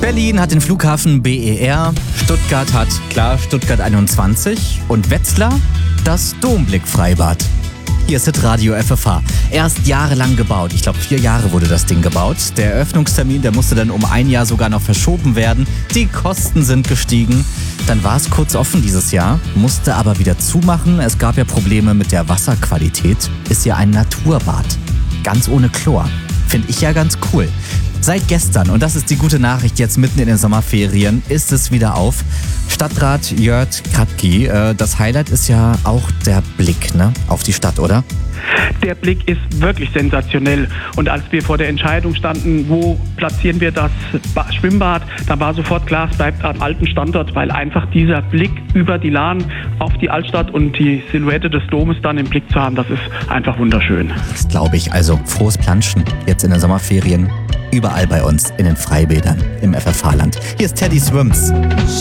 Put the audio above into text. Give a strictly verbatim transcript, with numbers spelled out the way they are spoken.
Berlin hat den Flughafen B E R, Stuttgart hat, klar, Stuttgart einundzwanzig und Wetzlar das Domblick-Freibad. Hier ist Hitradio F F H. Erst jahrelang gebaut. Ich glaube, vier Jahre wurde das Ding gebaut. Der Eröffnungstermin, der musste dann um ein Jahr sogar noch verschoben werden. Die Kosten sind gestiegen. Dann war es kurz offen dieses Jahr, musste aber wieder zumachen. Es gab ja Probleme mit der Wasserqualität. Ist ja ein Naturbad. Ganz ohne Chlor. Finde ich ja ganz cool. Seit gestern, und das ist die gute Nachricht jetzt mitten in den Sommerferien, ist es wieder auf. Stadtrat Jörg Kratky, äh, das Highlight ist ja auch der Blick, ne, auf die Stadt, oder? Der Blick ist wirklich sensationell. Und als wir vor der Entscheidung standen, wo platzieren wir das ba- Schwimmbad, da war sofort klar, es bleibt am alten Standort, weil einfach dieser Blick über die Lahn auf die Altstadt und die Silhouette des Domes dann im Blick zu haben, das ist einfach wunderschön. Das glaube ich. Also frohes Planschen jetzt in den Sommerferien. Überall bei uns in den Freibädern im F F H-Land. Hier ist Teddy Swims.